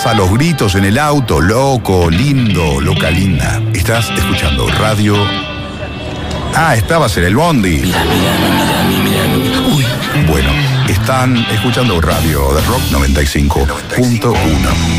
casa, los gritos en el auto, loco, lindo, loca, linda. Estás escuchando radio. Estabas en el bondi. Mira. Uy. Bueno, están escuchando radio de Rock 95.1.